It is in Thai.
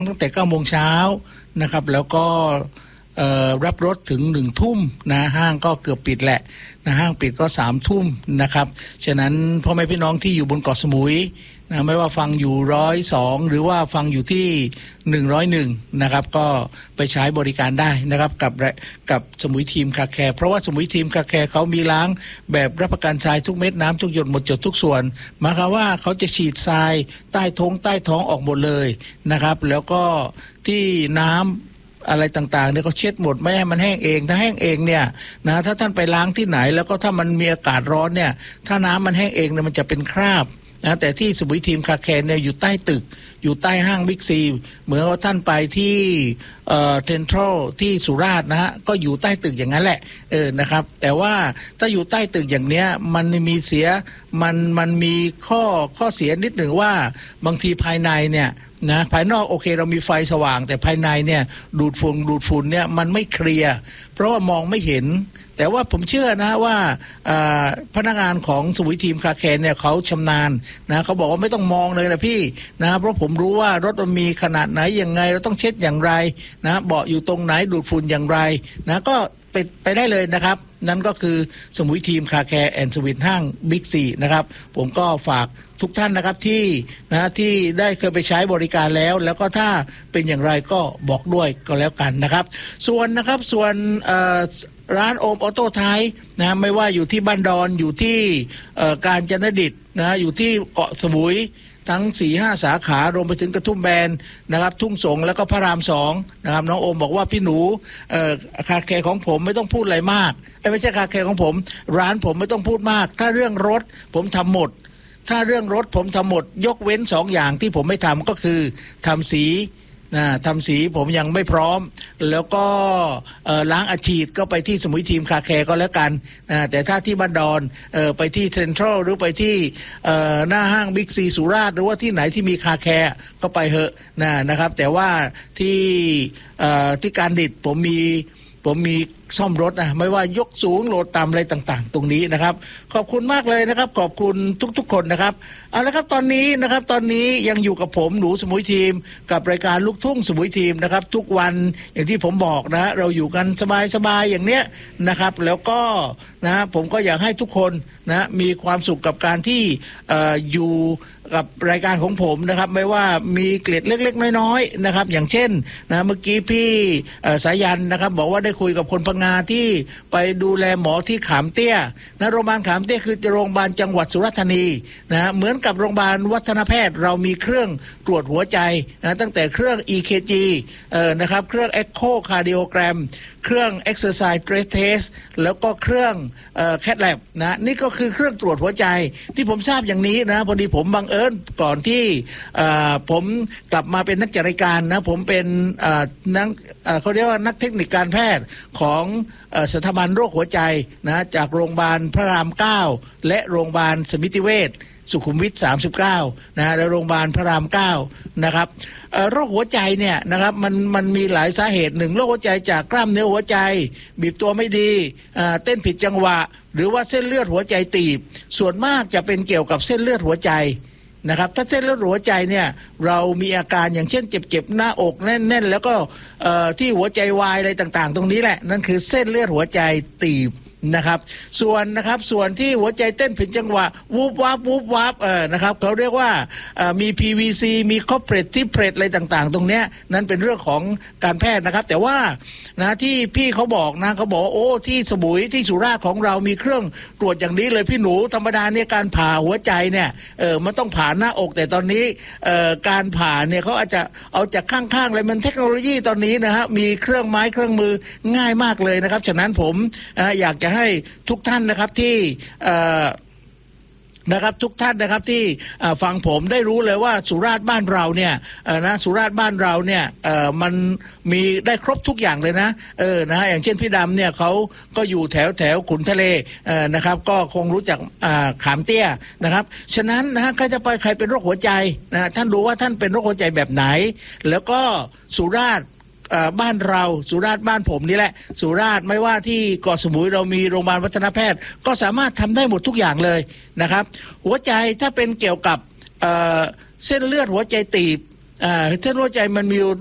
ตั้งแต่9 โมงเช้านะครับแล้วก็รับรถถึง1 ทุ่มนะห้างก็เกือบปิดแหละนะห้างปิดก็3 ทุ่มนะครับฉะนั้นพ่อแม่พี่น้องที่อยู่บนเกาะสมุยนะไม่ว่าฟังอยู่102หรือว่าฟังอยู่ที่101นะครับก็ไปใช้บริการได้นะครับกับสมุยทีมคาแคร์เพราะว่าสมุยทีมคาแคร์เขามีล้างแบบรับประกันทรายทุกเม็ดน้ำทุกหยดหมดจดทุกส่วนหมายความว่าเขาจะฉีดทรายใต้ท้องออกหมดเลยนะครับแล้วก็ที่น้ำอะไรต่างๆเนี่ยก็เช็ดหมดไม่ให้มันแห้งเองถ้าแห้งเองเนี่ยนะถ้าท่านไปล้างที่ไหนแล้วก็ถ้ามันมีอากาศร้อนเนี่ยถ้าน้ำมันแห้งเองเนี่ยมันจะเป็นคราบนะแต่ที่สมุยทีมคาแคร์เนี่ยอยู่ใต้ตึกอยู่ใต้ห้างบิ๊กซีเหมือนว่าท่านไปที่เซ็นทรัลที่สุราษฎร์นะฮะก็อยู่ใต้ตึกอย่างนั้นแหละนะครับแต่ว่าถ้าอยู่ใต้ตึกอย่างเนี้ยมันมีเสียมันมีข้อเสียนิดหนึ่งว่าบางทีภายในเนี่ยนะภายนอกโอเคเรามีไฟสว่างแต่ภายในเนี่ยดูดฝุ่นเนี่ยมันไม่เคลียร์เพราะว่ามองไม่เห็นแต่ว่าผมเชื่อนะว่าพนักงานของสมุยทีมคาแคร์เนี่ยเขาชำนาญนะเขาบอกว่าไม่ต้องมองเลยนะพี่นะเพราะผมรู้ว่ารถมันมีขนาดไหนยังไงเราต้องเช็ดอย่างไรนะเบาะอยู่ตรงไหนดูดฝุ่นอย่างไรนะก็ไปได้เลยนะครับนั่นก็คือสมุยทีมคาแคร์แอนด์สวิทห้างบิ๊กซีนะครับผมก็ฝากทุกท่านนะครับที่ได้เคยไปใช้บริการแล้วก็ถ้าเป็นอย่างไรก็บอกด้วยก็แล้วกันนะครับส่วนร้านโอมออโต้ไทยนะไม่ว่าอยู่ที่บ้านดอนอยู่ที่กาญจนดิตนะอยู่ที่เกาะสมุยทั้ง 4-5 สาขารวมไปถึงกระทุ่มแบนนะครับทุ่งสงแล้วก็พระราม2นะครับน้องโอมบอกว่าพี่หนูคาแคร์ของผมไม่ต้องพูดอะไรมากไม่ใช่คาแคร์ของผมร้านผมไม่ต้องพูดมากถ้าเรื่องรถผมทำหมดถ้าเรื่องรถผมทำหมดยกเว้น2 อย่างที่ผมไม่ทำก็คือทำสีผมยังไม่พร้อมแล้วก็ล้างอัดฉีดก็ไปที่สมุยทีมคาแคร์ก็แล้วกันแต่ถ้าที่บ้านดอนไปที่เซ็นทรัลหรือไปที่หน้าห้างบิ๊กซีสุราษฎร์หรือว่าที่ไหนที่มีคาแคร์ก็ไปเหอะนะครับแต่ว่าที่การดิดผมมีซ่อมรถนะไม่ว่ายกสูงโหลดต่ำอะไรต่างๆตรงนี้นะครับขอบคุณมากเลยนะครับขอบคุณทุกๆคนนะครับเอาละครับตอนนี้ยังอยู่กับผมหนูสมุยทีมกับรายการลูกทุ่งสมุยทีมนะครับทุกวันอย่างที่ผมบอกนะเราอยู่กันสบายๆอย่างเนี้ยนะครับแล้วก็นะผมก็อยากให้ทุกคนนะมีความสุขกับการที่อยู่กับรายการของผมนะครับไม่ว่ามีเกล็ดเล็กๆน้อยๆนะครับอย่างเช่นนะเมื่อกี้พี่สายันนะครับบอกว่าได้คุยกับคนพังงาที่ไปดูแลหมอที่ขามเตี้ยนะโรงพยาบาลขามเตี้ยคือโรงพยาบาลจังหวัดสุราษฎร์ธานีนะเหมือนกับโรงพยาบาลวัฒนแพทย์เรามีเครื่องตรวจหัวใจนะตั้งแต่เครื่อง EKG นะครับเครื่อง Echocardiogram เครื่อง Exercise Stress Test แล้วก็เครื่องCath Lab นะนี่ก็คือเครื่องตรวจหัวใจที่ผมทราบอย่างนี้นะพอดีผมบังเอิญก่อนที่ผมกลับมาเป็นนักจัดรายการนะผมเป็นนักเขาเรียกว่านักเทคนิคการแพทย์ของสถาบันโรคหัวใจนะจากโรงพยาบาลพระราม9และโรงพยาบาลสมิติเวชสุขุมวิท39นะและโรงพยาบาลพระราม9นะครับโรคหัวใจเนี่ยนะครับมันมีหลายสาเหตุหนึ่งโรคหัวใจจากกล้ามเนื้อหัวใจบีบตัวไม่ดีเต้นผิดจังหวะหรือว่าเส้นเลือดหัวใจตีบส่วนมากจะเป็นเกี่ยวกับเส้นเลือดหัวใจนะครับถ้าเส้นเลือดหัวใจเนี่ยเรามีอาการอย่างเช่นเจ็บหน้าอกแน่นๆแล้วก็ที่หัวใจวายอะไรต่างๆตรงนี้แหละนั่นคือเส้นเลือดหัวใจตีบนะครับส่วนที่หัวใจเต้นผิดจังหวะวูบวับนะครับเขาเรียกว่ามี PVC มีคอปเปรตที่เพรตอะไรต่างๆตรงเนี้ยนั่นเป็นเรื่องของการแพทย์นะครับแต่ว่านะที่พี่เขาบอกนะเขาบอกโอ้ที่สมุยที่สุราษฎร์ของเรามีเครื่องตรวจอย่างนี้เลยพี่หนูธรรมดาเนี่ยการผ่าหัวใจเนี่ยมันต้องผ่าหน้าอกแต่ตอนนี้การผ่าเนี่ยเขาอาจจะเอาจากข้างๆเลยมันเทคโนโลยีตอนนี้นะฮะมีเครื่องไม้เครื่องมือง่ายมากเลยนะครับฉะนั้นผมอยากจะให้ทุกท่านนะครับที่นะครับทุกท่านนะครับที่ฟังผมได้รู้เลยว่าสุราษฎร์บ้านเราเนี่ยนะสุราษฎร์บ้านเราเนี่ยมันมีได้ครบทุกอย่างเลยนะนะอย่างเช่นพี่ดำเนี่ยเขาก็อยู่แถวขุนทะเลนะครับก็คงรู้จักขามเตี้ยนะครับฉะนั้นนะฮะใครเป็นโรคหัวใจนะท่านดูว่าท่านเป็นโรคหัวใจแบบไหนแล้วก็สุราษฎร์บ้านเราสุราษฎร์บ้านผมนี่แหละสุราษฎร์ไม่ว่าที่เกาะสมุยเรามีโรงพยาบาลวัฒนแพทย์ก็สามารถทำได้หมดทุกอย่างเลยนะครับหัวใจถ้าเป็นเกี่ยวกับเส้นเลือดหัวใจตีบเส้นหัวใจมันมี